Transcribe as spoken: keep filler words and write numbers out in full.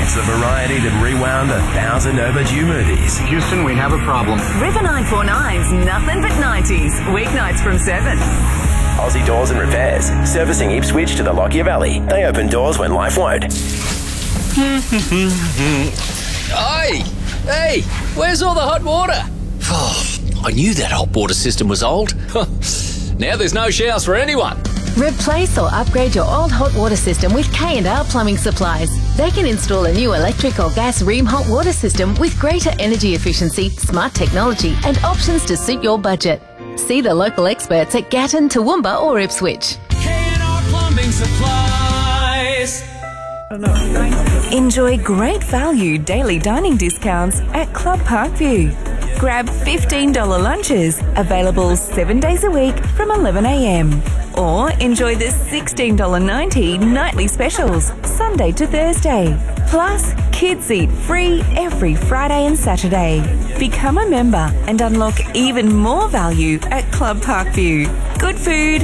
It's the variety that rewound a thousand overdue movies. Houston, we have a problem. River nine four nine's Nothing But nineties, weeknights from seven. Aussie Doors and Repairs, servicing Ipswich to the Lockyer Valley. They open doors when life won't. Hey! Hey! Where's all the hot water? Oh, I knew that hot water system was old. Now there's no showers for anyone. Replace or upgrade your old hot water system with K and R Plumbing Supplies. They can install a new electric or gas Rheem hot water system with greater energy efficiency, smart technology and options to suit your budget. See the local experts at Gatton, Toowoomba or Ipswich. K and R Plumbing Supplies. Enjoy great value daily dining discounts at Club Parkview. Grab fifteen dollars lunches, available seven days a week from eleven a m. Or enjoy the sixteen dollars ninety nightly specials, Sunday to Thursday. Plus, kids eat free every Friday and Saturday. Become a member and unlock even more value at Club Parkview. Good food,